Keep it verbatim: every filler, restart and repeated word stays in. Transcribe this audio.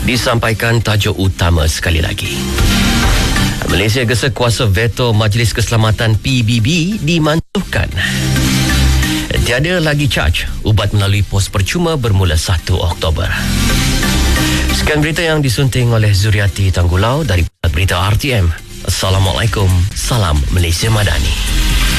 Disampaikan tajuk utama sekali lagi. Malaysia gesa kuasa veto Majlis Keselamatan P B B dimansuhkan. Tiada lagi charge ubat melalui pos percuma bermula satu Oktober. Sekian berita yang disunting oleh Zuriati Tanggulau dari Berita R T M. Assalamualaikum, salam Malaysia Madani.